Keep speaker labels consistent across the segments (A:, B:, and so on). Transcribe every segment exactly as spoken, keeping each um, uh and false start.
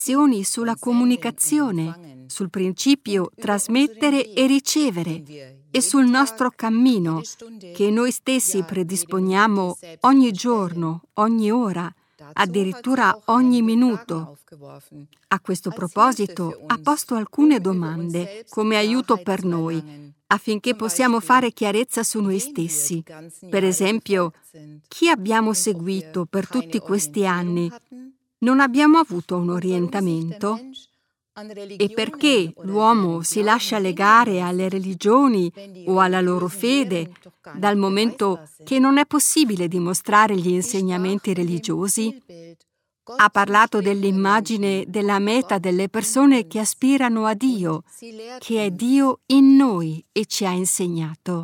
A: sulla comunicazione, sul principio trasmettere e ricevere e sul nostro cammino che noi stessi predisponiamo ogni giorno, ogni ora, addirittura ogni minuto. A questo proposito ha posto alcune domande come aiuto per noi, affinché possiamo fare chiarezza su noi stessi. Per esempio, chi abbiamo seguito per tutti questi anni? Non abbiamo avuto un orientamento? E perché l'uomo si lascia legare alle religioni o alla loro fede, dal momento che non è possibile dimostrare gli insegnamenti religiosi? Ha parlato dell'immagine della meta delle persone che aspirano a Dio, che è Dio in noi e ci ha insegnato.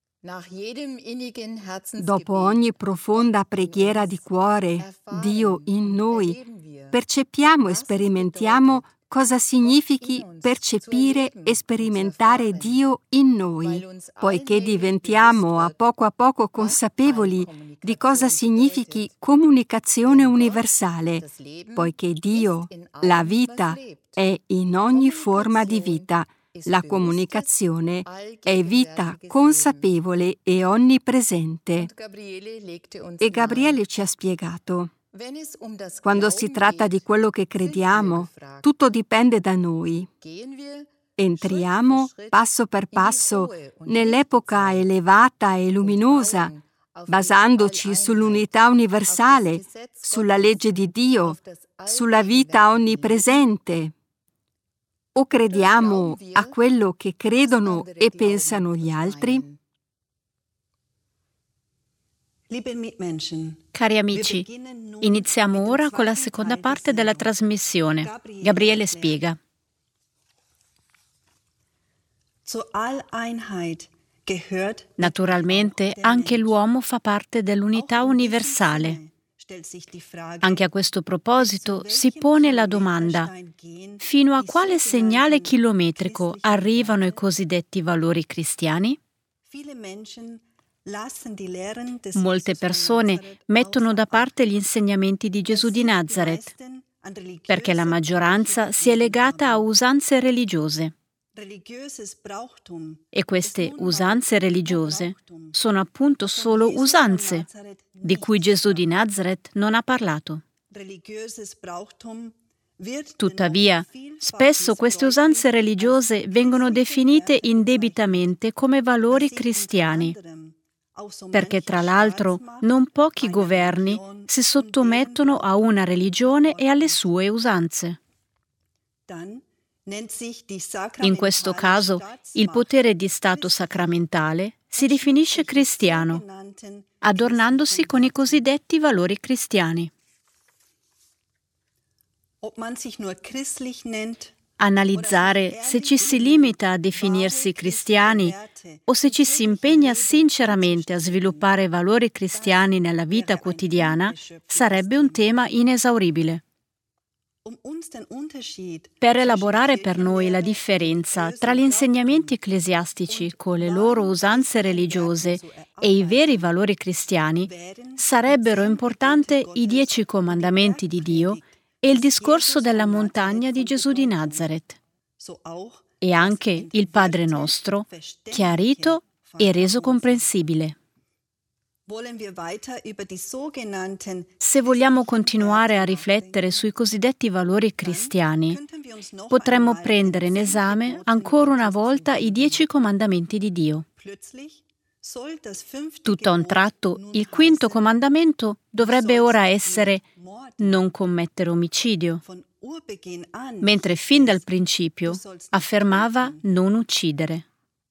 A: Dopo ogni profonda preghiera di cuore, Dio in noi, percepiamo e sperimentiamo cosa significhi percepire e sperimentare Dio in noi, poiché diventiamo a poco a poco consapevoli di cosa significhi comunicazione universale, poiché Dio, la vita, è in ogni forma di vita. La comunicazione è vita consapevole e onnipresente. E Gabriele ci ha spiegato: quando si tratta di quello che crediamo, tutto dipende da noi. Entriamo passo per passo nell'epoca elevata e luminosa, basandoci sull'unità universale, sulla legge di Dio, sulla vita onnipresente. O crediamo a quello che credono e pensano gli altri?
B: Cari amici, iniziamo ora con la seconda parte della trasmissione. Gabriele spiega. Naturalmente anche l'uomo fa parte dell'unità universale. Anche a questo proposito si pone la domanda: fino a quale segnale chilometrico arrivano i cosiddetti valori cristiani? Molte persone mettono da parte gli insegnamenti di Gesù di Nazaret, perché la maggioranza si è legata a usanze religiose. E queste usanze religiose sono appunto solo usanze, di cui Gesù di Nazaret non ha parlato. Tuttavia, spesso queste usanze religiose vengono definite indebitamente come valori cristiani, perché tra l'altro non pochi governi si sottomettono a una religione e alle sue usanze. In questo caso, il potere di Stato sacramentale si definisce cristiano, adornandosi con i cosiddetti valori cristiani. Analizzare se ci si limita a definirsi cristiani o se ci si impegna sinceramente a sviluppare valori cristiani nella vita quotidiana sarebbe un tema inesauribile. Per elaborare per noi la differenza tra gli insegnamenti ecclesiastici con le loro usanze religiose e i veri valori cristiani, sarebbero importanti i dieci comandamenti di Dio e il discorso della montagna di Gesù di Nazaret, e anche il Padre Nostro, chiarito e reso comprensibile. Se vogliamo continuare a riflettere sui cosiddetti valori cristiani, potremmo prendere in esame ancora una volta i dieci comandamenti di Dio. Tutto a un tratto, il quinto comandamento dovrebbe ora essere non commettere omicidio, mentre fin dal principio affermava non uccidere.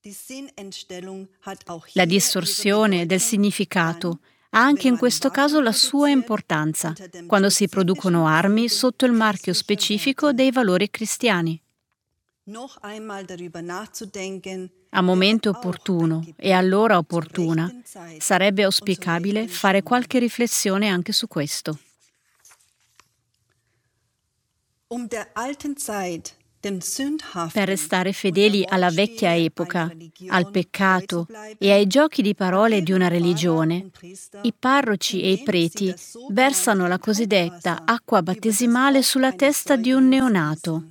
B: La distorsione del significato ha anche in questo caso la sua importanza, quando si producono armi sotto il marchio specifico dei valori cristiani. A momento opportuno e all'ora opportuna sarebbe auspicabile fare qualche riflessione anche su questo. Per restare fedeli alla vecchia epoca, al peccato e ai giochi di parole di una religione, i parroci e i preti versano la cosiddetta acqua battesimale sulla testa di un neonato.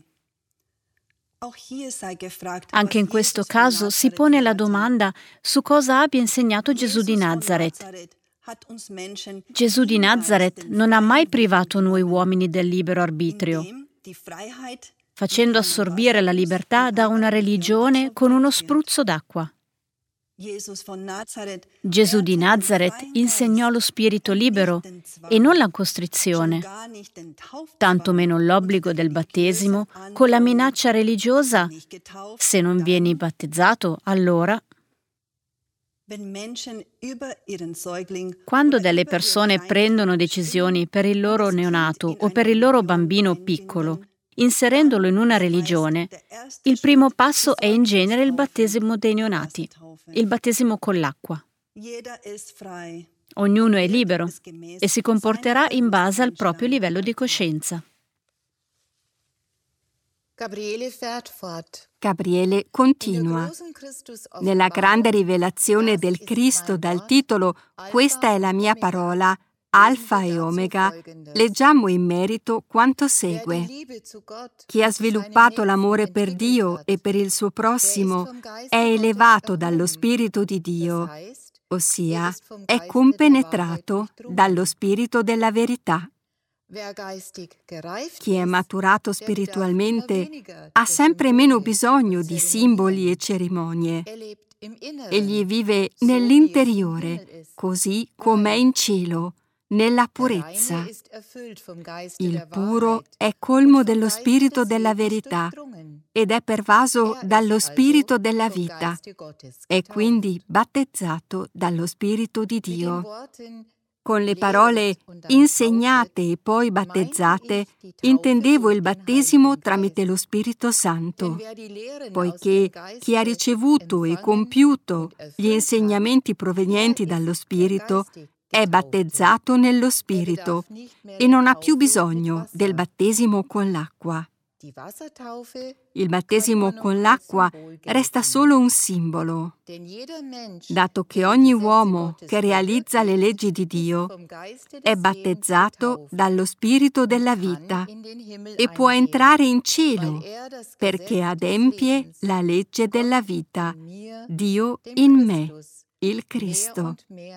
B: Anche in questo caso si pone la domanda su cosa abbia insegnato Gesù di Nazaret. Gesù di Nazaret non ha mai privato noi uomini del libero arbitrio, facendo assorbire la libertà da una religione con uno spruzzo d'acqua. Gesù di Nazaret insegnò lo spirito libero e non la costrizione, tantomeno l'obbligo del battesimo con la minaccia religiosa: se non vieni battezzato, allora... Quando delle persone prendono decisioni per il loro neonato o per il loro bambino piccolo, inserendolo in una religione, il primo passo è in genere il battesimo dei neonati, il battesimo con l'acqua. Ognuno è libero e si comporterà in base al proprio livello di coscienza.
A: Gabriele continua. Nella grande rivelazione del Cristo dal titolo «Questa è la mia parola», Alfa e Omega, leggiamo in merito quanto segue. Chi ha sviluppato l'amore per Dio e per il suo prossimo è elevato dallo Spirito di Dio, ossia è compenetrato dallo Spirito della verità. Chi è maturato spiritualmente ha sempre meno bisogno di simboli e cerimonie. Egli vive nell'interiore, così com'è in cielo, nella purezza. Il puro è colmo dello spirito della verità ed è pervaso dallo spirito della vita. È quindi battezzato dallo Spirito di Dio. Con le parole insegnate e poi battezzate, intendevo il battesimo tramite lo Spirito Santo, poiché chi ha ricevuto e compiuto gli insegnamenti provenienti dallo Spirito è battezzato nello Spirito e non ha più bisogno del battesimo con l'acqua. Il battesimo con l'acqua resta solo un simbolo, dato che ogni uomo che realizza le leggi di Dio è battezzato dallo Spirito della vita e può entrare in cielo perché adempie la legge della vita, Dio in me, il Cristo.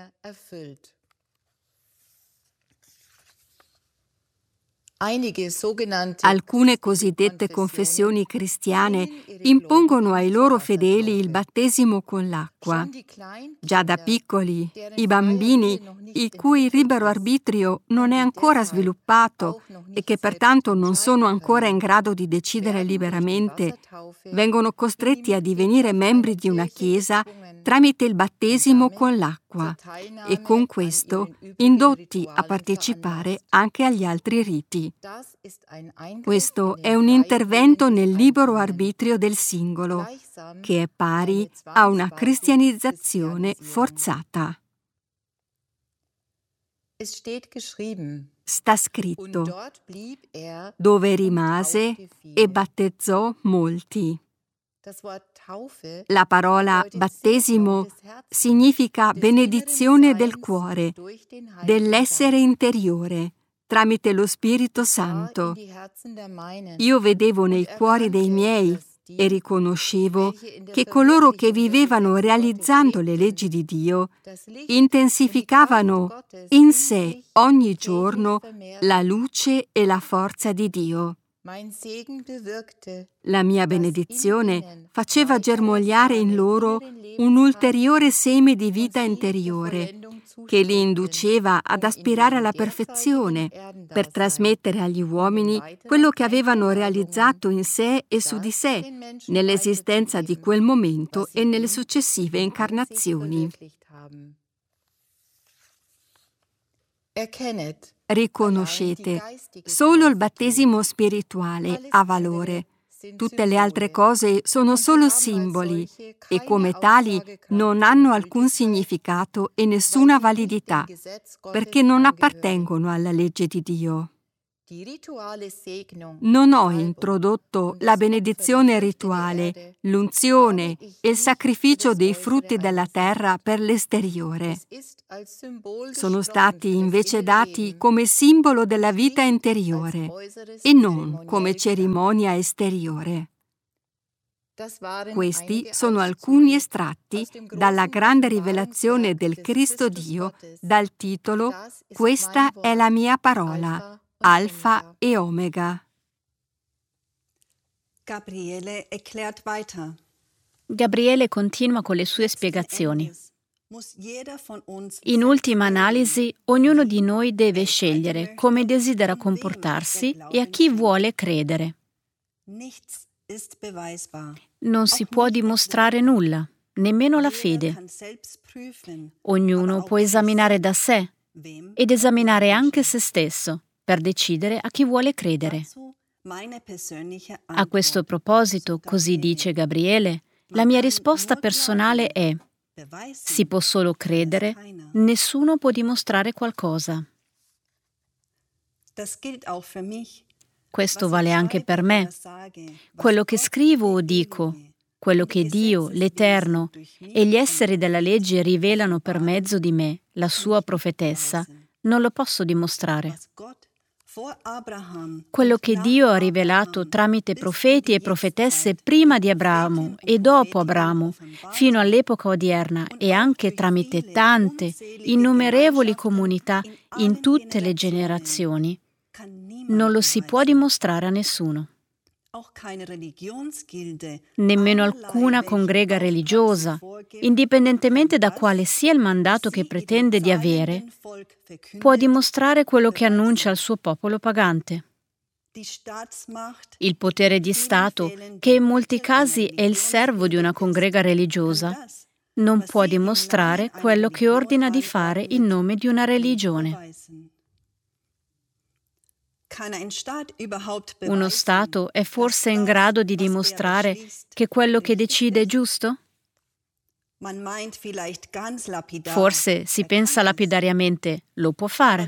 A: Alcune cosiddette confessioni cristiane impongono ai loro fedeli il battesimo con l'acqua. Già da piccoli, i bambini, il cui libero arbitrio non è ancora sviluppato e che pertanto non sono ancora in grado di decidere liberamente, vengono costretti a divenire membri di una chiesa tramite il battesimo con l'acqua e con questo indotti a partecipare anche agli altri riti. Questo è un intervento nel libero arbitrio del singolo, che è pari a una cristianizzazione forzata. Sta scritto, dove rimase e battezzò molti. La parola battesimo significa benedizione del cuore, dell'essere interiore, tramite lo Spirito Santo. Io vedevo nei cuori dei miei e riconoscevo che coloro che vivevano realizzando le leggi di Dio intensificavano in sé ogni giorno la luce e la forza di Dio. La mia benedizione faceva germogliare in loro un ulteriore seme di vita interiore che li induceva ad aspirare alla perfezione per trasmettere agli uomini quello che avevano realizzato in sé e su di sé nell'esistenza di quel momento e nelle successive incarnazioni. Riconoscete, solo il battesimo spirituale ha valore. Tutte le altre cose sono solo simboli e come tali non hanno alcun significato e nessuna validità, perché non appartengono alla legge di Dio. Non ho introdotto la benedizione rituale, l'unzione e il sacrificio dei frutti della terra per l'esteriore. Sono stati invece dati come simbolo della vita interiore e non come cerimonia esteriore. Questi sono alcuni estratti dalla grande rivelazione del Cristo Dio dal titolo "Questa è la mia parola, Alfa e Omega".
C: Gabriele erklärt weiter.
B: Gabriele continua con le sue spiegazioni. In ultima analisi, ognuno di noi deve scegliere come desidera comportarsi e a chi vuole credere. Non si può dimostrare nulla, nemmeno la fede. Ognuno può esaminare da sé ed esaminare anche se stesso per decidere a chi vuole credere. A questo proposito, così dice Gabriele, la mia risposta personale è: si può solo credere, nessuno può dimostrare qualcosa. Questo vale anche per me. Quello che scrivo o dico, quello che Dio, l'Eterno e gli esseri della legge rivelano per mezzo di me, la sua profetessa, non lo posso dimostrare. Quello che Dio ha rivelato tramite profeti e profetesse prima di Abramo e dopo Abramo, fino all'epoca odierna, e anche tramite tante, innumerevoli comunità in tutte le generazioni, non lo si può dimostrare a nessuno. Nemmeno alcuna congrega religiosa, indipendentemente da quale sia il mandato che pretende di avere, può dimostrare quello che annuncia al suo popolo pagante. Il potere di Stato, che in molti casi è il servo di una congrega religiosa, non può dimostrare quello che ordina di fare in nome di una religione. Uno Stato è forse in grado di dimostrare che quello che decide è giusto? Forse si pensa lapidariamente, lo può fare.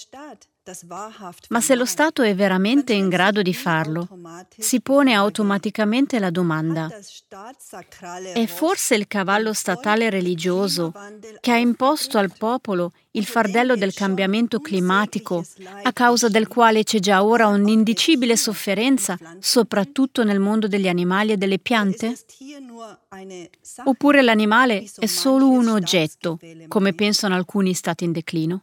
B: Ma se lo Stato è veramente in grado di farlo, si pone automaticamente la domanda: è forse il cavallo statale religioso che ha imposto al popolo il fardello del cambiamento climatico, a causa del quale c'è già ora un'indicibile sofferenza, soprattutto nel mondo degli animali e delle piante? Oppure l'animale è solo un oggetto, come pensano alcuni stati in declino?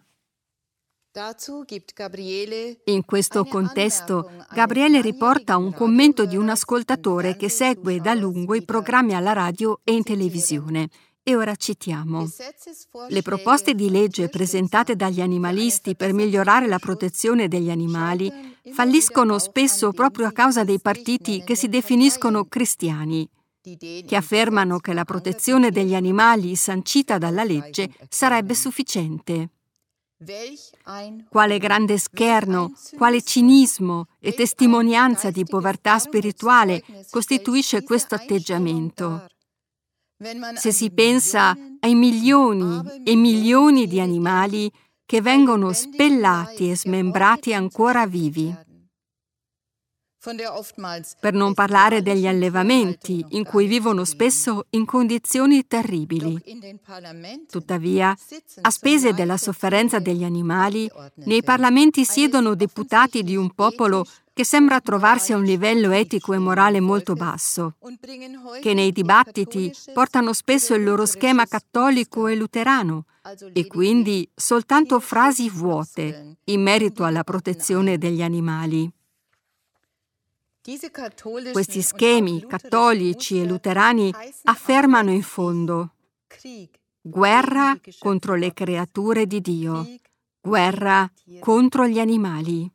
A: In questo contesto, Gabriele riporta un commento di un ascoltatore che segue da lungo i programmi alla radio e in televisione. E ora citiamo: le proposte di legge presentate dagli animalisti per migliorare la protezione degli animali falliscono spesso proprio a causa dei partiti che si definiscono cristiani, che affermano che la protezione degli animali sancita dalla legge sarebbe sufficiente. Quale grande scherno, quale cinismo e testimonianza di povertà spirituale costituisce questo atteggiamento. Se si pensa ai milioni e milioni di animali che vengono spellati e smembrati ancora vivi. Per non parlare degli allevamenti, in cui vivono spesso in condizioni terribili. Tuttavia, a spese della sofferenza degli animali, nei parlamenti siedono deputati di un popolo che sembra trovarsi a un livello etico e morale molto basso, che nei dibattiti portano spesso il loro schema cattolico e luterano, e quindi soltanto frasi vuote in merito alla protezione degli animali. Questi schemi cattolici e luterani affermano in fondo: guerra contro le creature di Dio, guerra contro gli animali.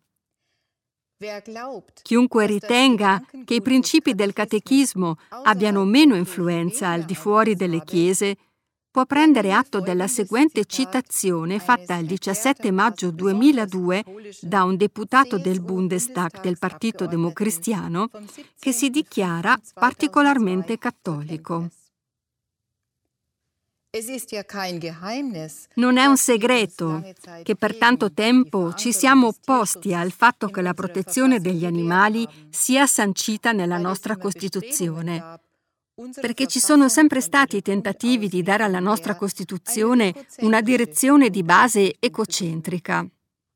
A: Chiunque ritenga che i principi del catechismo abbiano meno influenza al di fuori delle chiese può prendere atto della seguente citazione fatta il diciassette maggio duemiladue da un deputato del Bundestag del Partito Democristiano che si dichiara particolarmente cattolico. Non è un segreto che per tanto tempo ci siamo opposti al fatto che la protezione degli animali sia sancita nella nostra Costituzione, perché ci sono sempre stati tentativi di dare alla nostra Costituzione una direzione di base ecocentrica.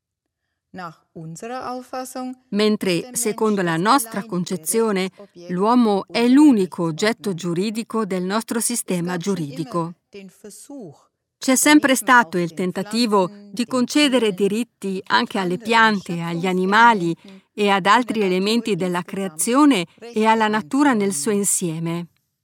A: Mentre, secondo la nostra concezione, l'uomo è l'unico oggetto giuridico del nostro sistema giuridico. C'è sempre stato il tentativo di concedere diritti anche alle piante, agli animali e ad altri elementi della creazione e alla natura nel suo insieme.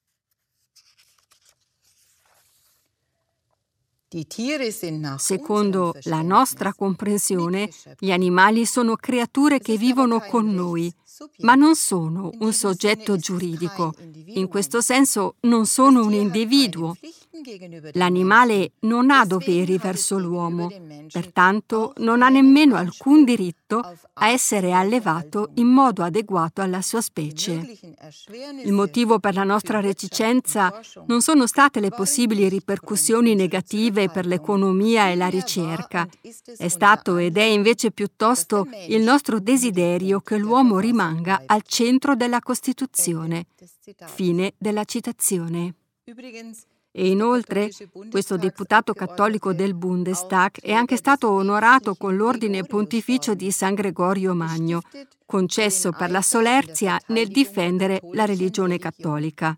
A: Secondo la nostra comprensione, gli animali sono creature che vivono con noi, ma non sono un soggetto giuridico. In questo senso non sono un individuo. L'animale non ha doveri verso l'uomo, pertanto non ha nemmeno alcun diritto a essere allevato in modo adeguato alla sua specie. Il motivo per la nostra reticenza non sono state le possibili ripercussioni negative per l'economia e la ricerca. È stato ed è invece piuttosto il nostro desiderio che l'uomo rimanga al centro della Costituzione. Fine della citazione. E inoltre, questo deputato cattolico del Bundestag è anche stato onorato con l'ordine pontificio di San Gregorio Magno, concesso per la solerzia nel difendere la religione cattolica.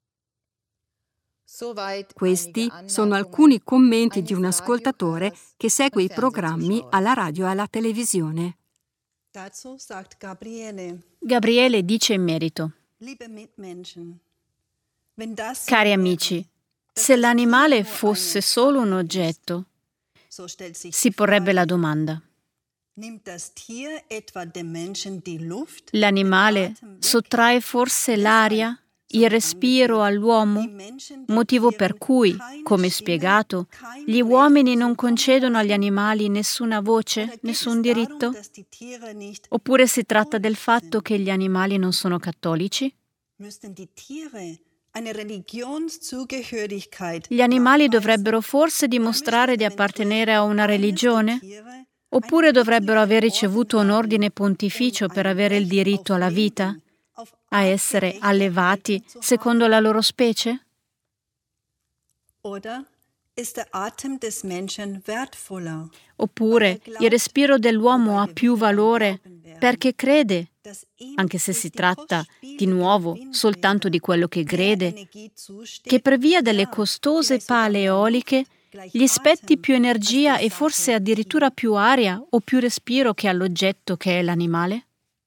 A: Questi sono alcuni commenti di un ascoltatore che segue i programmi alla radio e alla televisione.
B: Gabriele dice in merito: Cari amici, se l'animale fosse solo un oggetto, si porrebbe la domanda: l'animale sottrae forse l'aria, il respiro all'uomo, motivo per cui, come spiegato, gli uomini non concedono agli animali nessuna voce, nessun diritto? Oppure si tratta del fatto che gli animali non sono cattolici? Gli animali dovrebbero forse dimostrare di appartenere a una religione? Oppure dovrebbero aver ricevuto un ordine pontificio per avere il diritto alla vita? A essere allevati secondo la loro specie? Oppure il respiro dell'uomo ha più valore perché crede, anche se si tratta di nuovo soltanto di quello che crede, che per via delle costose pale eoliche gli spetti più energia e forse addirittura più aria o più respiro che all'oggetto che è l'animale?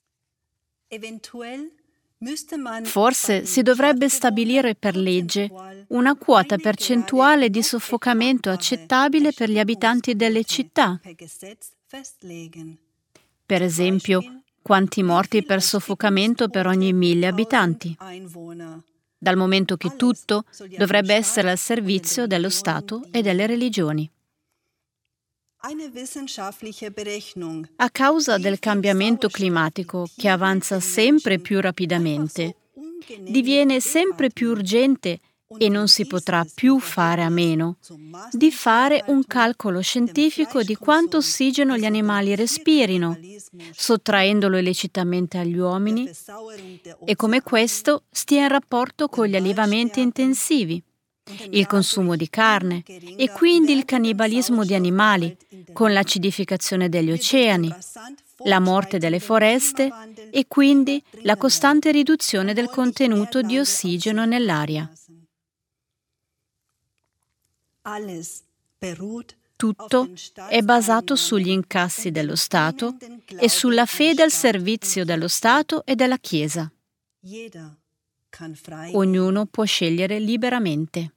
B: Forse si dovrebbe stabilire per legge una quota percentuale di soffocamento accettabile per gli abitanti delle città. Per esempio, quanti morti per soffocamento per ogni mille abitanti, dal momento che tutto dovrebbe essere al servizio dello Stato e delle religioni. A causa del cambiamento climatico che avanza sempre più rapidamente, diviene sempre più urgente e non si potrà più fare a meno di fare un calcolo scientifico di quanto ossigeno gli animali respirino, sottraendolo illecitamente agli uomini, e come questo stia in rapporto con gli allevamenti intensivi, il consumo di carne e quindi il cannibalismo di animali, con l'acidificazione degli oceani, la morte delle foreste e quindi la costante riduzione del contenuto di ossigeno nell'aria. Tutto è basato sugli incassi dello Stato e sulla fede al servizio dello Stato e della Chiesa. Ognuno può scegliere liberamente.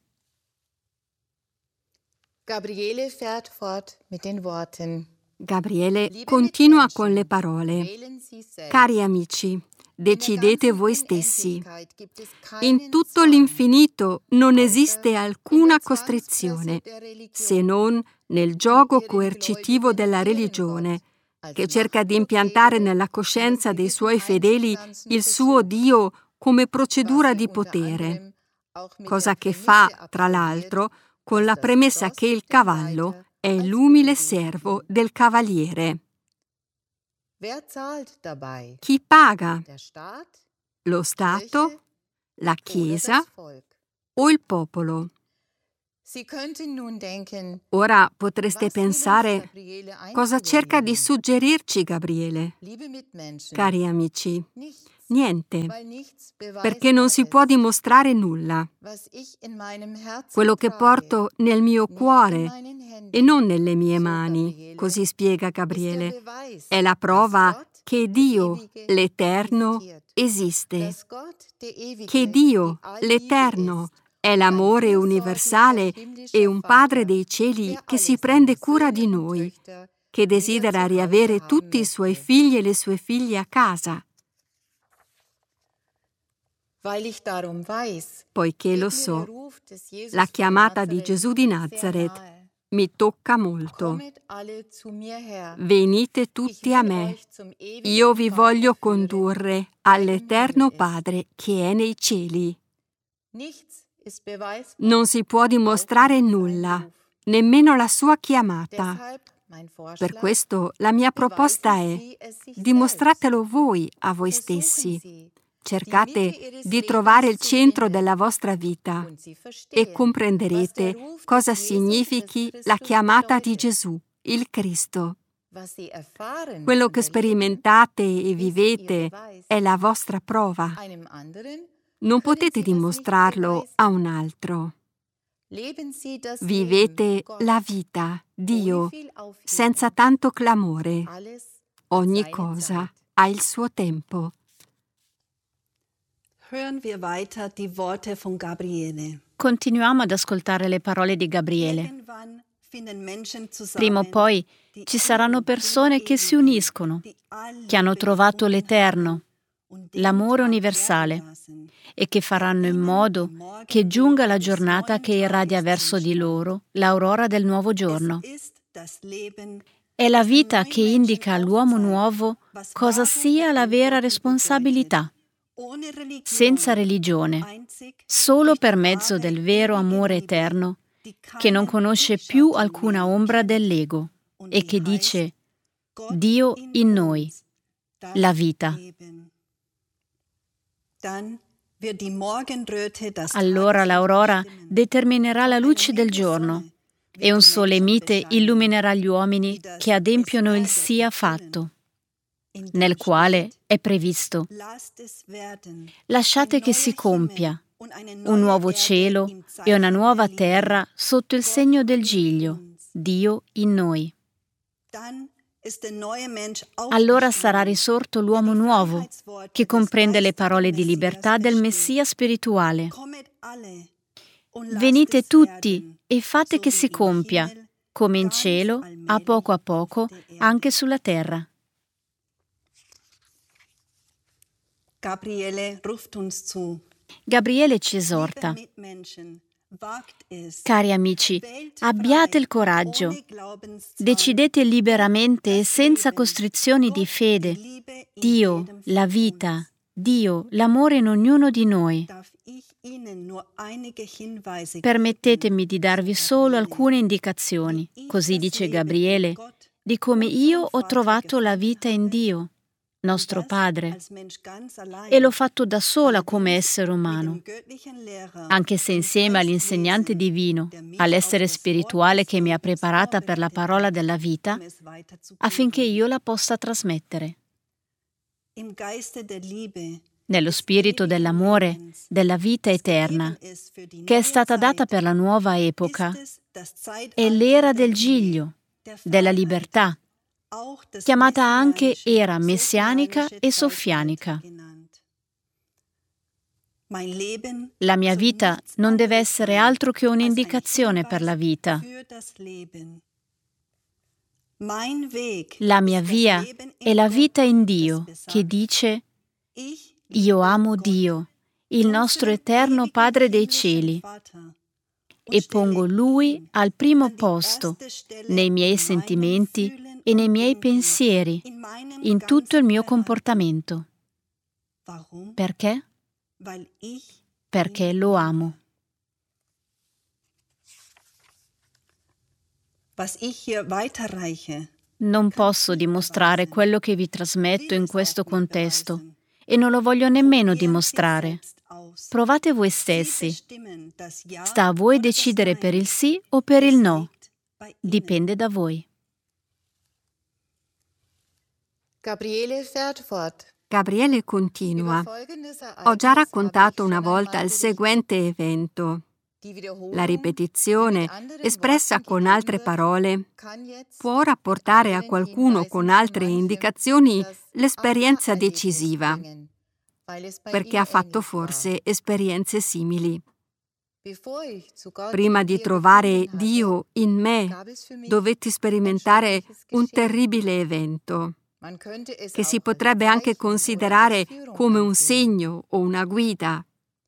D: Gabriele fährt fort mit den Worten.
A: Gabriele continua con le parole. Cari amici, decidete voi stessi. In tutto l'infinito non esiste alcuna costrizione, se non nel giogo coercitivo della religione, che cerca di impiantare nella coscienza dei suoi fedeli il suo Dio come procedura di potere, cosa che fa, tra l'altro, con la premessa che il cavallo è l'umile servo del cavaliere.
D: Wer zahlt dabei?
A: Chi paga?
D: Der Staat,
A: Lo Stato, la
D: oder
A: Chiesa
D: das Volk?
A: o il popolo?
D: Sie könnten nun denken,
A: Ora potreste
D: was will uns
A: pensare,
D: Gabriele
A: cosa cerca di
D: einzuwenden?
A: suggerirci Gabriele?
D: Liebe Mitmenschen,
A: Cari amici,
D: nichts,
A: niente,
D: weil nichts
A: perché non si
D: beweisbar
A: può
D: ist.
A: dimostrare nulla.
D: Was ich in meinem Herzen
A: Quello che
D: trage,
A: porto nel mio
D: nicht in
A: cuore
D: meinen Händen,
A: e non nelle mie
D: so
A: mani,
D: Gabriele,
A: così spiega
D: ist der
A: Gabriele.
D: Beweis,
A: È la prova
D: dass Gott,
A: che
D: der
A: Dio,
D: Ewige,
A: l'Eterno,
D: existiert.
A: esiste,
D: Dass Gott, der Ewige,
A: che Dio,
D: die Allliebe
A: l'Eterno,
D: ist
A: è
D: und ein
A: l'amore
D: fürsorglicher
A: universale
D: himmlischer
A: e un Padre
D: Vater,
A: dei cieli
D: der
A: che si
D: alle
A: prende
D: seine
A: cura di
D: Söhne und
A: noi,
D: Töchter
A: che
D: wieder
A: desidera
D: zu
A: riavere
D: Hause
A: tutti i
D: haben
A: suoi
D: möchte.
A: figli e le sue figlie a casa,
D: Weil ich darum weiß,
A: poiché
D: geht
A: lo
D: mir
A: so,
D: der Ruf des Jesus
A: la
D: von
A: chiamata di
D: Nazareth
A: Gesù di
D: sehr
A: Nazareth
D: nahe.
A: mi tocca molto.
D: Kommet alle zu mir her.
A: Venite
D: Ich
A: tutti a
D: will
A: me.
D: euch zum ewigen
A: Io vi
D: Vater
A: voglio
D: führen,
A: condurre
D: der im
A: all'Eterno
D: Himmel ist.
A: Padre che è nei cieli.
D: Nichts ist beweisbar,
A: Non si può
D: auch
A: dimostrare
D: nicht sein
A: nulla,
D: Ruf.
A: nemmeno la sua chiamata.
D: Deshalb mein
A: Per
D: Vorschlag,
A: questo la mia proposta
D: beweisen
A: è:
D: Sie es sich
A: dimostratelo voi a voi
D: selbst. Versuchen
A: stessi.
D: Sie,
A: Cercate
D: die Mitte Ihres
A: di trovare il
D: Lebens zu
A: centro
D: finden
A: della vostra vita
D: und Sie
A: e
D: verstehen, was der
A: comprenderete
D: Ruf
A: cosa
D: des Jesus
A: significhi
D: des
A: la
D: Christus
A: chiamata di
D: bedeutet.
A: Gesù, il Cristo.
D: Was Sie erfahren
A: Quello
D: und
A: che
D: erleben,
A: sperimentate e
D: ist
A: vivete
D: Ihr Beweis.
A: è la vostra prova.
D: Einem anderen
A: Non
D: können
A: potete
D: Sie das nicht
A: dimostrarlo
D: beweisen.
A: a un altro.
D: Leben Sie das
A: Vivete
D: Leben, Gott,
A: la vita, Dio,
D: ohne viel Aufhebung.
A: senza tanto clamore.
D: Alles hat
A: Ogni
D: seine
A: cosa
D: Zeit.
A: ha il suo tempo.
C: Hören wir weiter die Worte von Gabriele.
B: Continuiamo ad ascoltare le parole di Gabriele.
C: Irgendwann finden Menschen
B: Prima o
C: zusammen,
B: poi
C: die
B: ci saranno
C: einen
B: persone che si
C: Ewigen,
B: uniscono,
C: die Allliebe
B: che hanno trovato
C: gefunden
B: l'Eterno,
C: haben und den
B: l'amore
C: Tag
B: universale,
C: werden lassen,
B: e che faranno in
C: ihnen
B: modo
C: die Morgenröte
B: che giunga la
C: des
B: giornata
C: neuen
B: che irradia
C: Tages
B: verso di
C: zustrahlt.
B: loro l'aurora del nuovo giorno.
C: Es ist das Leben,
B: È la
C: das den
B: vita
C: neuen
B: che
C: Menschen
B: indica all'uomo
C: aufzeigt,
B: nuovo
C: was
B: cosa
C: wahre
B: sia la vera
C: Verantwortung
B: responsabilità,
C: bedeutet. Ohne Religion,
B: senza religione,
C: einzig
B: solo
C: durch
B: per
C: die
B: mezzo
C: wahre,
B: del vero
C: ewige
B: amore
C: Liebe,
B: eterno,
C: die
B: che non
C: keinen
B: conosce più
C: Schatten
B: alcuna
C: mehr
B: ombra
C: kennt
B: dell'ego
C: und
B: e
C: die
B: che
C: heißt,
B: dice
C: Gott
B: Dio
C: in
B: in noi,
C: uns, das
B: la vita.
C: Leben. Dann wird die Morgenröte das
B: Allora
C: Tageslicht
B: l'aurora
C: bestimmen.
B: determinerà la
C: Von
B: luce
C: einer
B: del
C: hellen
B: giorno
C: Sonne
B: e
C: wird
B: un
C: die
B: sole
C: Menschen
B: mite
C: bescheinen,
B: illuminerà gli uomini
C: die das
B: che adempiono il
C: Es werde
B: sia
C: erfüllen.
B: fatto,
C: In
B: nel
C: dem
B: quale
C: steht,
B: è previsto:
C: lasst es werden,
B: lasciate
C: ein
B: che si
C: neuer
B: compia
C: Himmel und eine
B: un
C: neue
B: nuovo
C: Erde
B: cielo
C: im
B: e una
C: Zeichen
B: nuova
C: der Liebe.
B: terra sotto il
C: Gott
B: segno del
C: in
B: Giglio,
C: uns.
B: Dio in noi.
C: Dann ist der neue Mensch
B: Allora sarà
C: auferstanden,
B: risorto
C: der
B: l'uomo
C: die
B: nuovo,
C: Freiheitsworte
B: che
C: des
B: comprende le
C: geistigen
B: parole di
C: Messias
B: libertà del
C: versteht.
B: Messia spirituale.
C: Kommet alle und lasst
B: Venite
C: es
B: tutti
C: werden,
B: e fate
C: so
B: che
C: wie
B: si
C: im
B: compia,
C: Himmel,
B: come in
C: ganz
B: cielo, a
C: allmählich
B: poco a
C: auf
B: poco,
C: der Erde.
B: anche sulla terra.
C: Gabriele ruft uns zu.
B: Gabriele ci
C: Liebe
B: esorta:
C: Mitmenschen, wagt es,
B: cari amici,
C: wählt
B: abbiate
C: frei,
B: il coraggio,
C: ohne Glaubenszwang,
B: decidete liberamente e
C: das
B: senza
C: Leben,
B: costrizioni di
C: Gott,
B: fede.
C: die Liebe in
B: Dio,
C: jedem
B: la
C: von
B: vita,
C: uns.
B: Dio, l'amore in ognuno di noi.
C: Darf ich Ihnen nur einige Hinweise
B: Permettetemi di
C: geben,
B: darvi
C: so
B: solo
C: Gabriele,
B: alcune indicazioni,
C: wie ich
B: così
C: das
B: dice
C: Leben in
B: Gabriele,
C: Gott,
B: di come
C: unserem
B: io ho
C: Vater,
B: trovato la
C: gefunden
B: vita in
C: habe,
B: Dio,
C: und
B: nostro
C: das
B: Padre,
C: als Mensch ganz allein,
B: e l'ho fatto da sola come
C: allerdings
B: essere
C: mit
B: umano,
C: dem göttlichen Lehrer,
B: anche se
C: dem
B: insieme
C: Geist
B: all'insegnante
C: Jesu,
B: divino,
C: der mich
B: all'essere
C: auf das Wort
B: spirituale
C: des
B: che mi ha
C: Lebens
B: preparata per la
C: vorbereitet
B: parola
C: hat,
B: della vita,
C: um es weiterzugeben.
B: affinché io la possa trasmettere.
C: Im Geiste der Liebe,
B: Nello
C: des
B: spirito
C: ewigen
B: dell'amore,
C: Lebens,
B: della vita
C: das
B: eterna,
C: gegeben ist für die
B: che è
C: neue
B: stata data
C: Zeit,
B: per la nuova epoca,
C: ist es das
B: è
C: Zeitalter
B: l'era
C: der
B: del
C: Liebe,
B: Giglio,
C: der
B: della
C: Freiheit,
B: libertà,
C: auch das
B: chiamata anche
C: messianische,
B: era messianica
C: sophianische
B: e
C: Zeitalter
B: soffianica.
C: genannt. Mein Leben
B: La mia
C: soll
B: vita
C: nichts
B: non deve
C: anderes
B: essere
C: sein
B: altro che
C: als ein
B: un'indicazione per la
C: Hinweis
B: vita.
C: für das Leben. Mein Weg
B: La mia
C: ist das
B: via
C: Leben
B: è
C: in
B: la
C: Gott,
B: vita in
C: das
B: Dio, che
C: besagt,
B: dice:
C: ich
B: Io
C: liebe
B: amo
C: Gott,
B: Dio, il nostro
C: unseren
B: eterno
C: ewigen
B: Padre dei
C: himmlischen
B: cieli,
C: Vater, und
B: e pongo
C: stelle
B: Lui
C: ihn
B: al primo
C: an die
B: posto
C: erste Stelle
B: nei miei
C: in meinem
B: sentimenti
C: Fühlen
B: e nei
C: und
B: miei
C: Denken,
B: pensieri,
C: in meinem
B: in tutto il
C: ganzen
B: mio
C: Verhalten.
B: comportamento.
C: Warum?
B: Perché?
C: Weil ich
B: Perché
C: ihn
B: lo
C: liebe.
B: amo.
C: was ich hier weiterreiche.
B: Non posso dimostrare quello che vi trasmetto in questo contesto e non lo voglio nemmeno dimostrare. Provate voi stessi. Sta a voi decidere per il sì o per il no. Dipende da voi.
D: Gabriele fährt fort.
A: Gabriele continua. Ho già raccontato una volta il seguente evento. La ripetizione, espressa con altre parole, può ora portare a qualcuno con altre indicazioni l'esperienza decisiva, perché ha fatto forse esperienze simili. Prima di trovare Dio in me, dovetti sperimentare un terribile evento, che si potrebbe anche considerare come un segno o una guida.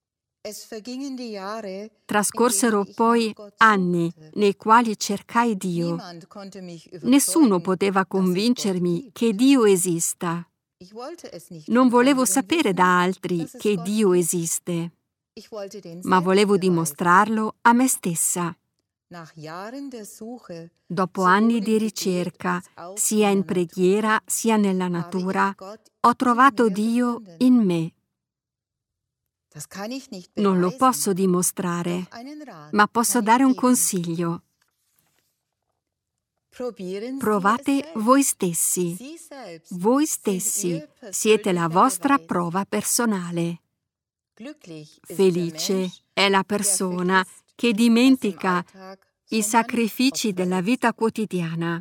A: Trascorsero poi anni nei quali cercai Dio. Nessuno poteva convincermi che Dio esista. Non volevo sapere da altri che Dio esiste, ma volevo dimostrarlo a me stessa. Dopo anni di ricerca, sia in preghiera sia nella natura, ho trovato Dio in me. Non lo posso dimostrare, ma posso dare un consiglio. Provate voi stessi. Voi stessi siete la vostra prova personale. Felice è la persona che dimentica i sacrifici della vita quotidiana.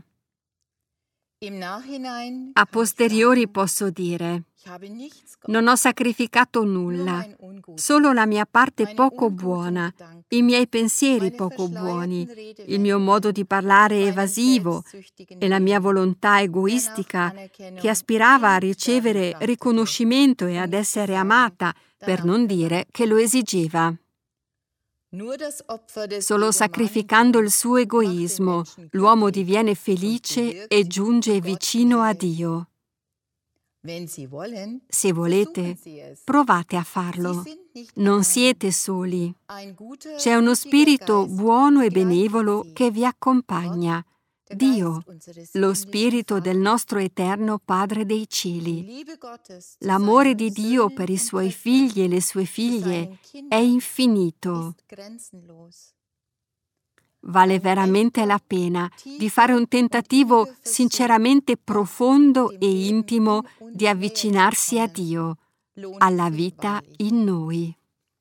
A: A posteriori posso dire: non ho sacrificato nulla, solo la mia parte poco buona, i miei pensieri poco buoni, il mio modo di parlare evasivo e la mia volontà egoistica che aspirava a ricevere riconoscimento e ad essere amata, per non dire che lo esigeva. Solo sacrificando il suo egoismo, l'uomo diviene felice e giunge vicino a Dio. Se volete, provate a farlo. Non siete soli. C'è uno spirito buono e benevolo che vi accompagna. Dio, lo spirito del nostro eterno Padre dei cieli. L'amore di Dio per i suoi figli e le sue figlie è infinito. Vale veramente la pena di fare un tentativo sinceramente profondo e intimo di avvicinarsi a Dio, alla vita in noi.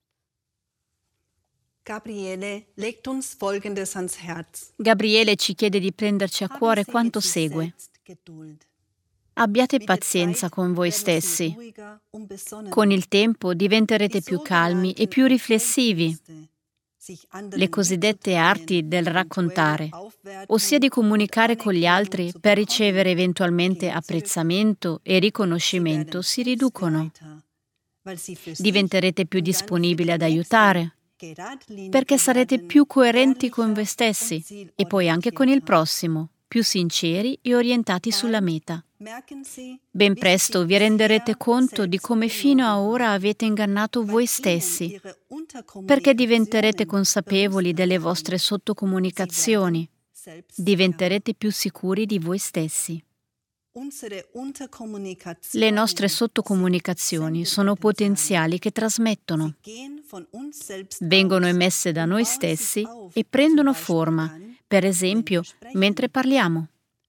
C: Gabriele legt uns Folgendes ans Herz.
B: Gabriele ci chiede di prenderci a cuore quanto segue. Abbiate pazienza con voi stessi. Con il tempo diventerete più calmi e più riflessivi. Le cosiddette arti del raccontare, ossia di comunicare con gli altri per ricevere eventualmente apprezzamento e riconoscimento, si riducono. Diventerete più disponibili ad aiutare, perché sarete più coerenti con voi stessi e poi anche con il prossimo, più sinceri e orientati sulla meta. Ben presto vi renderete conto di come fino a ora avete ingannato voi stessi, perché diventerete consapevoli delle vostre sottocomunicazioni, diventerete più sicuri di voi stessi. Le nostre sottocomunicazioni sono potenziali che trasmettono, vengono emesse da noi stessi e prendono forma, per esempio, mentre parliamo.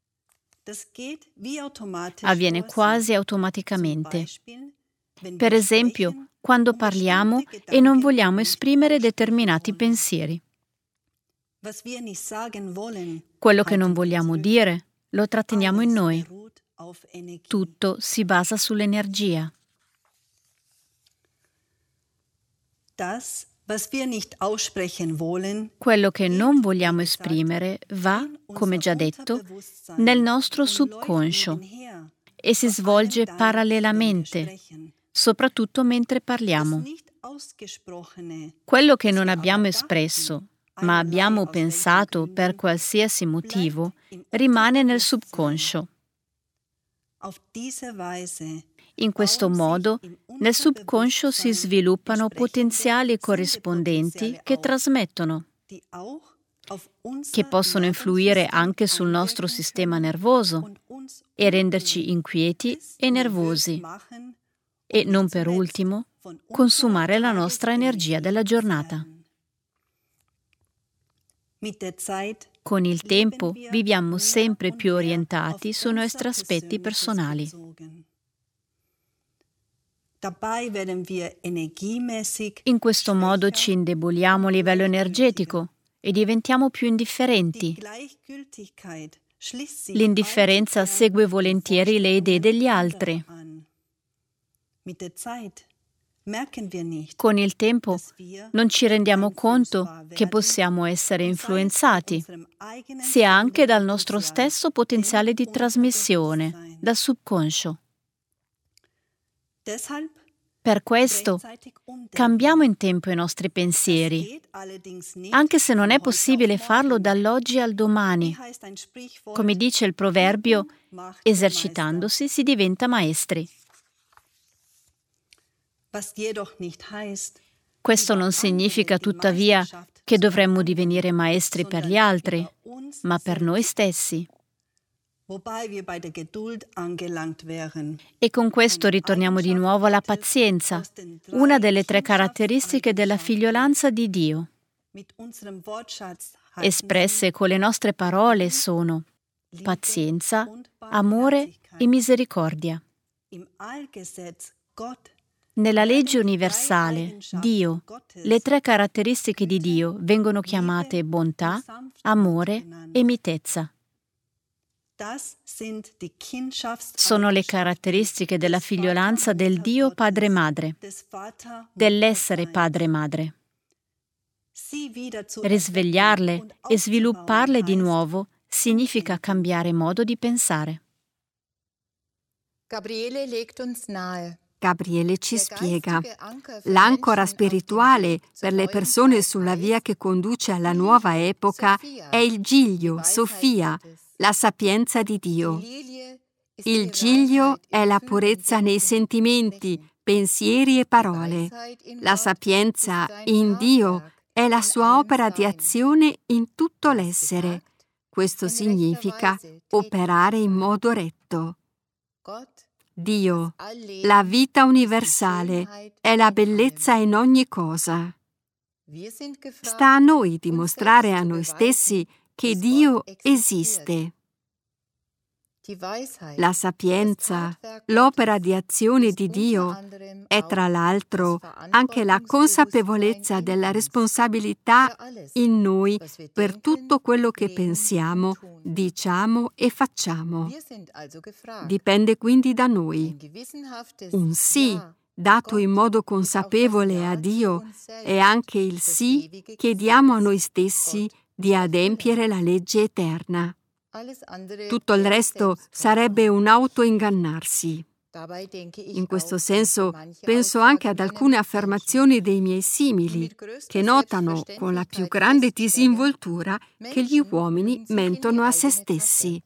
B: Avviene quasi automaticamente. Per esempio, quando parliamo e non vogliamo esprimere determinati pensieri. Quello che non vogliamo dire lo tratteniamo in noi. Tutto si basa sull'energia. Quello che non vogliamo esprimere va, come già detto, nel nostro subconscio e si svolge parallelamente, soprattutto mentre parliamo. Quello che non abbiamo espresso, ma abbiamo pensato per qualsiasi motivo, rimane nel subconscio. In questo modo, nel subconscio si sviluppano potenziali corrispondenti che trasmettono. che possono influire anche sul nostro sistema nervoso e renderci inquieti e nervosi. E non per ultimo, consumare la nostra energia della giornata. Con il tempo viviamo sempre più orientati sui nostri aspetti personali. In questo modo ci indeboliamo a livello energetico e diventiamo più indifferenti. L'indifferenza segue volentieri le idee degli altri. Con il tempo non ci rendiamo conto che possiamo essere influenzati, sia anche dal nostro stesso potenziale di trasmissione, dal subconscio. Per questo cambiamo in tempo i nostri pensieri, anche se non è possibile farlo dall'oggi al domani. Come dice il proverbio, esercitandosi si diventa maestri. Questo non significa tuttavia che dovremmo divenire maestri per gli altri, ma per noi stessi. E con questo ritorniamo di nuovo alla pazienza, una delle tre caratteristiche della figliolanza di Dio. Espresse con le nostre parole sono pazienza, amore e misericordia. Nella legge universale, Dio, le tre caratteristiche di Dio vengono chiamate bontà, amore e mitezza. Sono le caratteristiche della figliolanza del Dio Padre Madre, dell'essere Padre Madre. Risvegliarle e svilupparle di nuovo significa cambiare modo di pensare.
D: Gabriele legt uns nahe.
A: Gabriele ci spiega. L'ancora spirituale per le persone sulla via che conduce alla nuova epoca è il giglio, Sofia, la sapienza di Dio. Il giglio è la purezza nei sentimenti, pensieri e parole. La sapienza in Dio è la sua opera di azione in tutto l'essere. Questo significa operare in modo retto. Dio, la vita universale, è la bellezza in ogni cosa. Sta a noi dimostrare a noi stessi che Dio esiste. La sapienza, l'opera di azione di Dio, è tra l'altro anche la consapevolezza della responsabilità in noi per tutto quello che pensiamo, diciamo e facciamo. Dipende quindi da noi. Un sì dato in modo consapevole a Dio è anche il sì che diamo a noi stessi di adempiere la legge eterna. Tutto il resto sarebbe un autoingannarsi. In questo senso penso anche ad alcune affermazioni dei miei simili, che notano con la più grande disinvoltura che gli uomini mentono a se stessi.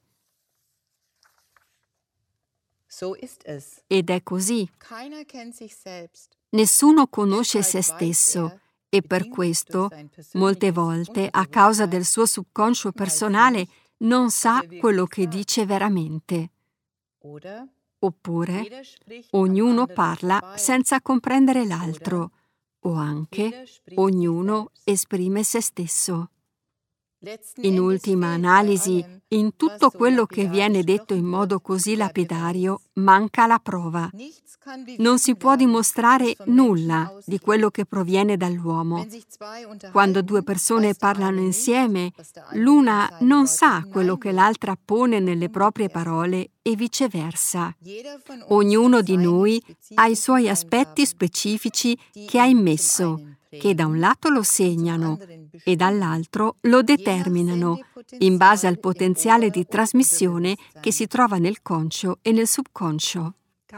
A: Ed è così. Nessuno conosce se stesso e per questo, molte volte, a causa del suo subconscio personale, non sa quello che dice veramente. Oppure, ognuno parla senza comprendere l'altro, o anche ognuno esprime se stesso. In ultima analisi, in tutto quello che viene detto in modo così lapidario, manca la prova. Non si può dimostrare nulla di quello che proviene dall'uomo. Quando due persone parlano insieme, l'una non sa quello che l'altra pone nelle proprie parole e viceversa. Ognuno di noi ha i suoi aspetti specifici che ha immesso, che da un lato lo segnano e dall'altro lo determinano in base al potenziale di trasmissione che si trova nel conscio e nel subconscio.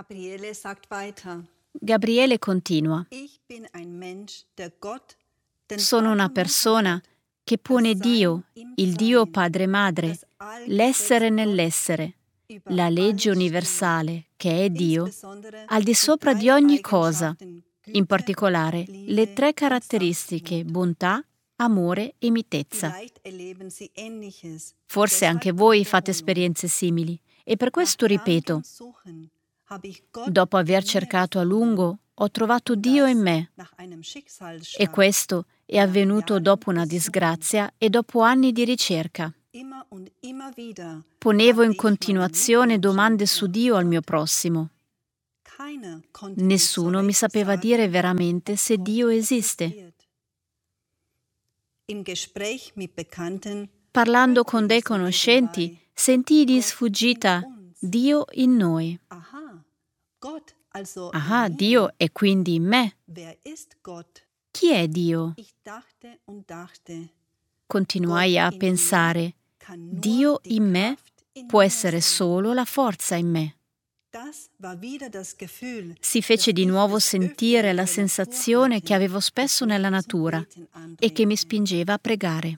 B: Gabriele continua. Sono una persona che pone Dio, il Dio Padre Madre, l'essere nell'essere, la legge universale, che è Dio, al di sopra di ogni cosa, in particolare le tre caratteristiche bontà, amore e mitezza.
C: Vielleicht erleben Sie Ähnliches.
B: Forse anche voi fate esperienze simili e per questo ripeto, dopo aver cercato a lungo, ho trovato Dio in me e questo è avvenuto dopo una disgrazia e dopo anni di ricerca. Ponevo in continuazione domande su Dio al mio prossimo. Nessuno mi sapeva dire veramente se Dio esiste. Parlando con dei conoscenti, sentii di sfuggita Dio in noi. Ah, Dio è quindi in me. Chi è Dio? Continuai a pensare, Dio in me può essere solo la forza in me. Si fece di nuovo sentire la sensazione che avevo spesso nella natura e che mi spingeva a pregare.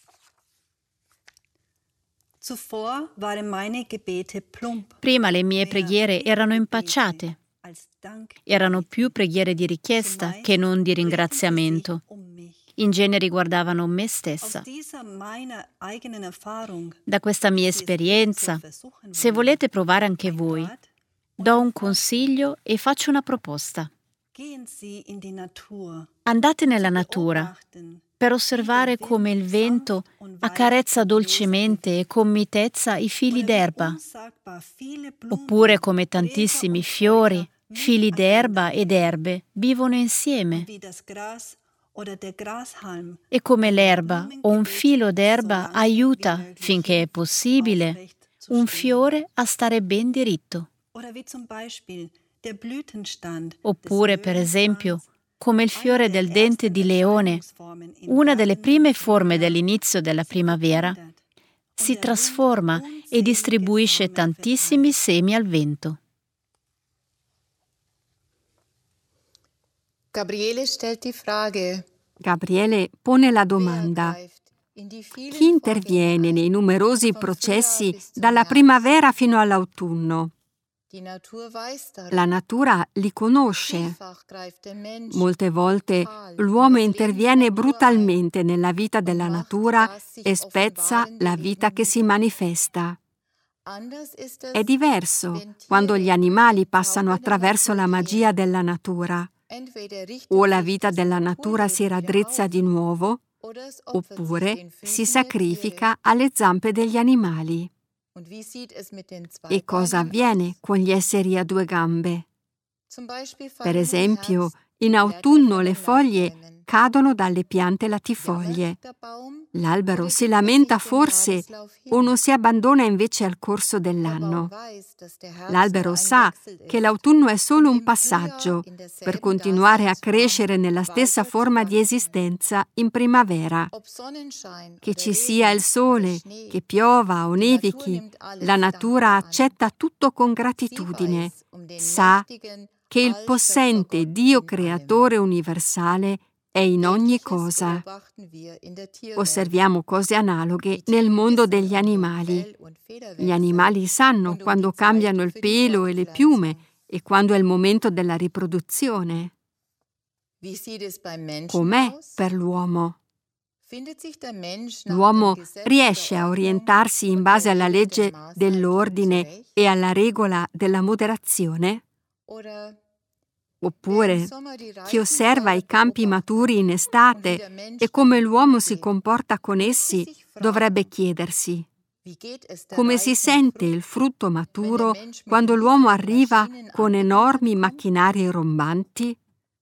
B: Prima le mie preghiere erano impacciate. Erano più preghiere di richiesta che non di ringraziamento. In genere riguardavano me stessa. Da questa mia esperienza, se volete provare anche voi, do un consiglio e faccio una proposta. Andate nella natura per osservare come il vento accarezza dolcemente e con mitezza i fili d'erba, oppure come tantissimi fiori, fili d'erba ed erbe vivono insieme, e come l'erba o un filo d'erba aiuta, finché è possibile, un fiore a stare ben diritto. Oppure, per esempio, come il fiore del dente di leone, una delle prime forme dell'inizio della primavera, si trasforma e distribuisce tantissimi semi al vento.
D: Gabriele stellt die Frage.
A: Gabriele pone la domanda: chi interviene nei numerosi processi dalla primavera fino all'autunno? La natura li conosce. Molte volte l'uomo interviene brutalmente nella vita della natura e spezza la vita che si manifesta. È diverso quando gli animali passano attraverso la magia della natura. O la vita della natura si raddrizza di nuovo, oppure si sacrifica alle zampe degli animali. E cosa avviene con gli esseri a due gambe? Per esempio, in autunno le foglie cadono dalle piante latifoglie. L'albero si lamenta forse o non si abbandona invece al corso dell'anno. L'albero sa che l'autunno è solo un passaggio per continuare a crescere nella stessa forma di esistenza in primavera. Che ci sia il sole, che piova o nevichi, la natura accetta tutto con gratitudine. Sa che il possente Dio creatore universale è in ogni cosa. Osserviamo cose analoghe nel mondo degli animali. Gli animali sanno quando cambiano il pelo e le piume e quando è il momento della riproduzione. Com'è per l'uomo? L'uomo riesce a orientarsi in base alla legge dell'ordine e alla regola della moderazione? Oppure chi osserva i campi maturi in estate e come l'uomo si comporta con essi dovrebbe chiedersi: come si sente il frutto maturo quando l'uomo arriva con enormi macchinari rombanti?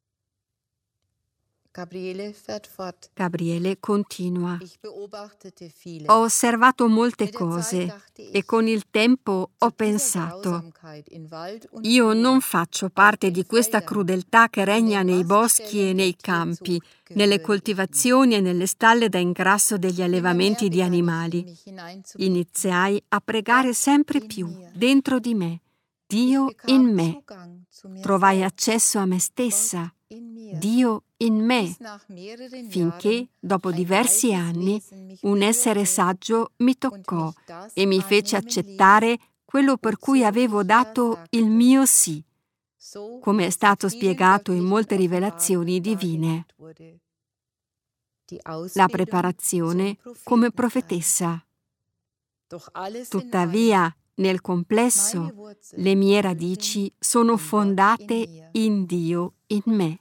D: Gabriele fährt fort.
A: Gabriele continua.
D: Ich beobachtete viele.
A: Ho osservato molte cose e con il tempo ho pensato: io non faccio parte di questa crudeltà che regna nei boschi e nei campi, nelle coltivazioni e nelle stalle da ingrasso degli allevamenti di animali. Iniziai a pregare sempre più dentro di me, Dio in me. Trovai accesso a me stessa, Dio in me, finché, dopo diversi anni, un essere saggio mi toccò e mi fece accettare quello per cui avevo dato il mio sì, come è stato spiegato in molte rivelazioni divine. la preparazione come profetessa. Tuttavia, nel complesso, le mie radici sono fondate in Dio, in me.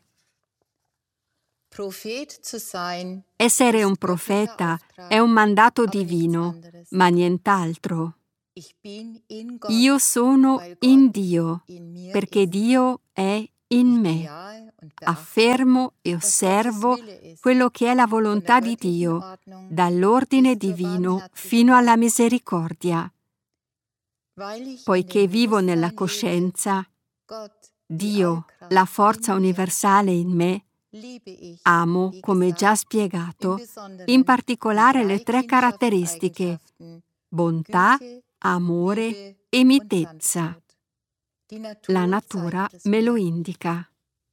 A: Essere un profeta è un mandato divino, ma nient'altro. Io sono in Dio, perché Dio è in me. Affermo e osservo quello che è la volontà di Dio, dall'ordine divino fino alla misericordia. Poiché vivo nella coscienza, Dio, la forza universale in me, amo, come già spiegato, in particolare le tre caratteristiche: bontà, amore e mitezza. La natura me lo indica.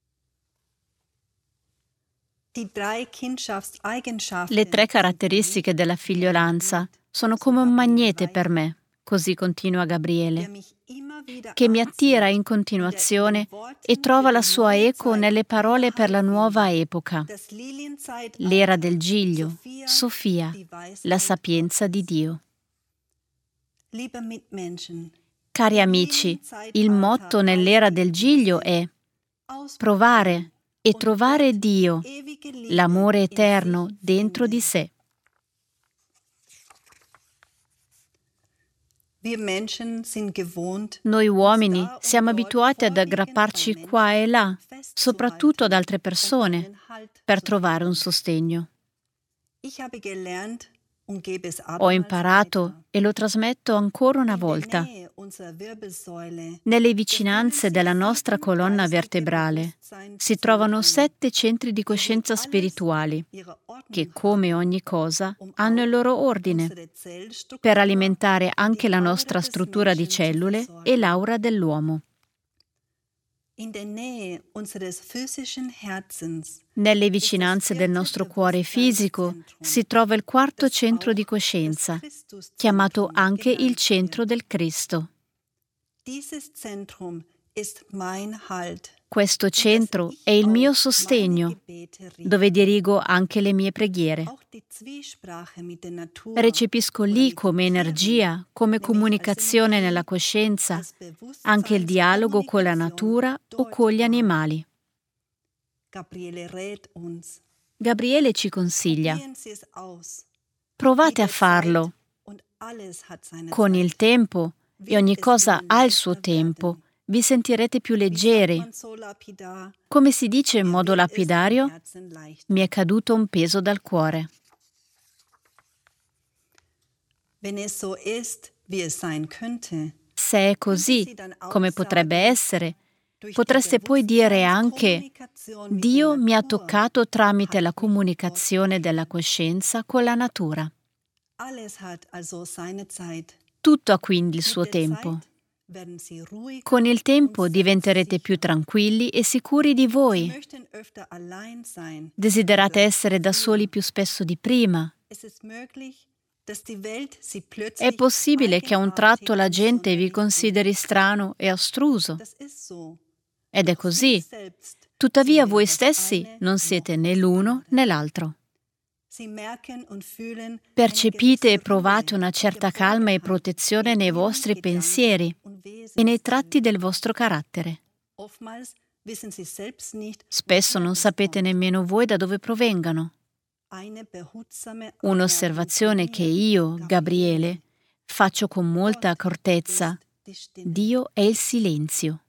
B: Le tre caratteristiche della figliolanza sono come un magnete per me, così continua Gabriele, che mi attira in continuazione e trova la sua eco nelle parole per la nuova epoca: l'era del Giglio, Sofia, la sapienza di Dio. Cari amici, il motto nell'era del Giglio è provare e trovare Dio, l'amore eterno dentro di sé. Noi uomini siamo abituati ad aggrapparci qua e là, soprattutto ad altre persone, per trovare un sostegno. Ho imparato e lo trasmetto ancora una volta. Nelle vicinanze della nostra colonna vertebrale si trovano sette centri di coscienza spirituali che, come ogni cosa, hanno il loro ordine per alimentare anche la nostra struttura di cellule e l'aura dell'uomo. Nelle vicinanze del nostro cuore fisico si trova il quarto centro di coscienza, chiamato anche il centro del Cristo. Questo centro è il mio sostegno, dove dirigo anche le mie preghiere. Recepisco lì come energia, come comunicazione nella coscienza, anche il dialogo con la natura o con gli animali. Gabriele ci consiglia: provate a farlo. Con il tempo, e ogni cosa ha il suo tempo, vi sentirete più leggeri. Come si dice in modo lapidario, mi è caduto un peso dal cuore. Se è così, come potrebbe essere, potreste poi dire anche: Dio mi ha toccato tramite la comunicazione della coscienza con la natura. Tutto ha quindi il suo tempo. Con il tempo diventerete più tranquilli e sicuri di voi. Desiderate essere da soli più spesso di prima. È possibile che a un tratto la gente vi consideri strano e astruso. Ed è così. Tuttavia voi stessi non siete né l'uno né l'altro. Percepite e provate una certa calma e protezione nei vostri pensieri e nei tratti del vostro carattere. Spesso non sapete nemmeno voi da dove provengano. Un'osservazione che io, Gabriele, faccio con molta accortezza: Dio è il silenzio.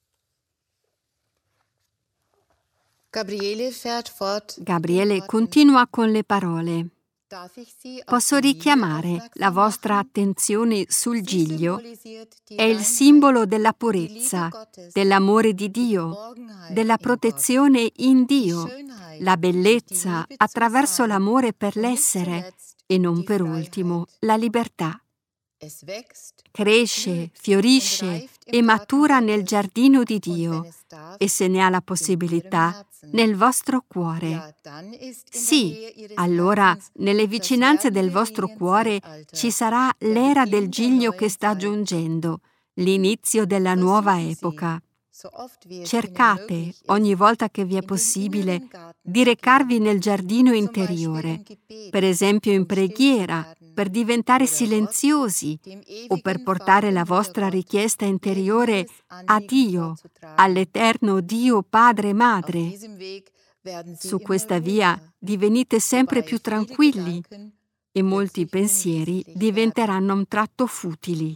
A: Gabriele continua con le parole: posso richiamare la vostra attenzione sul Giglio? È il simbolo della purezza, dell'amore di Dio, della protezione in Dio, la bellezza attraverso l'amore per l'essere e, non per ultimo, la libertà. Cresce, fiorisce e matura nel giardino di Dio e, se ne ha la possibilità, nel vostro cuore. Sì, allora nelle vicinanze del vostro cuore ci sarà l'era del Giglio che sta giungendo, l'inizio della nuova epoca. Cercate, ogni volta che vi è possibile, di recarvi nel giardino interiore, per esempio in preghiera, per diventare silenziosi o per portare la vostra richiesta interiore a Dio, all'eterno Dio Padre e Madre. Su questa via divenite sempre più tranquilli e molti pensieri diventeranno a un tratto futili.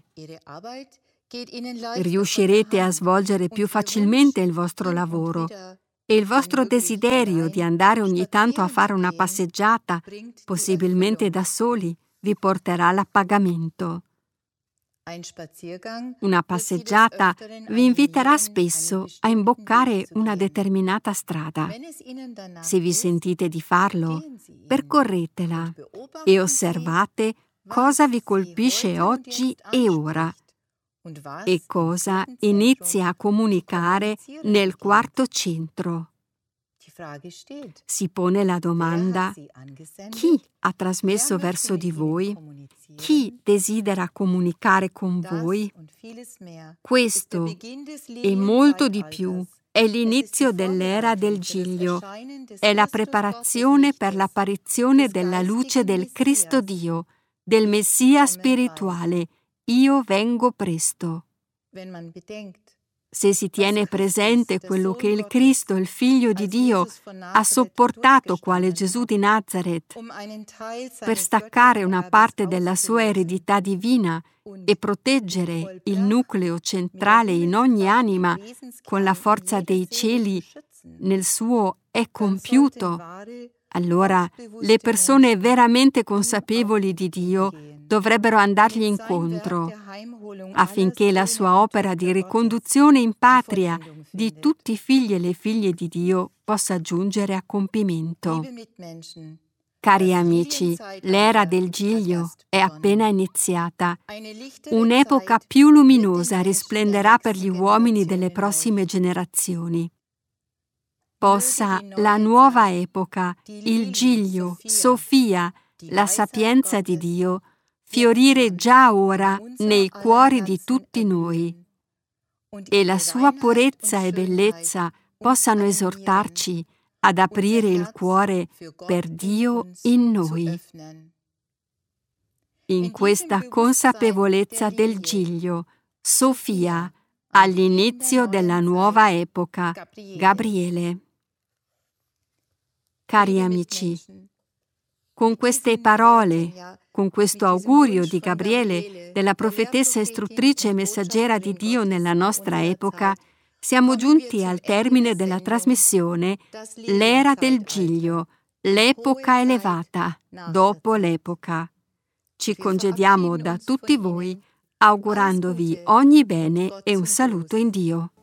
A: Riuscirete a svolgere più facilmente il vostro lavoro e il vostro desiderio di andare ogni tanto a fare una passeggiata, possibilmente da soli, vi porterà all'appagamento. Una passeggiata vi inviterà spesso a imboccare una determinata strada. Se vi sentite di farlo, percorretela e osservate cosa vi colpisce oggi e ora e cosa inizia a comunicare nel quarto centro. Si pone la domanda: chi ha trasmesso verso di voi? Chi desidera comunicare con voi? Questo e molto di più è l'inizio dell'era del Giglio, è la preparazione per l'apparizione della luce del Cristo Dio, del Messia spirituale. Io vengo presto. Se si tiene presente quello che il Cristo, il Figlio di Dio, ha sopportato quale Gesù di Nazaret per staccare una parte della sua eredità divina e proteggere il nucleo centrale in ogni anima con la forza dei cieli nel suo è compiuto, allora le persone veramente consapevoli di Dio dovrebbero andargli incontro affinché la sua opera di riconduzione in patria di tutti i figli e le figlie di Dio possa giungere a compimento. Cari amici, l'era del Giglio è appena iniziata. Un'epoca più luminosa risplenderà per gli uomini delle prossime generazioni. Possa la nuova epoca, il Giglio, Sofia, la sapienza di Dio, fiorire già ora nei cuori di tutti noi e la sua purezza e bellezza possano esortarci ad aprire il cuore per Dio in noi. In questa consapevolezza del Giglio, Sofia, all'inizio della nuova epoca, Gabriele. Cari amici, con queste parole, con questo augurio di Gabriele, della profetessa istruttrice e messaggera di Dio nella nostra epoca, siamo giunti al termine della trasmissione L'era del Giglio, l'epoca elevata, dopo l'epoca. Ci congediamo da tutti voi, augurandovi ogni bene e un saluto in Dio.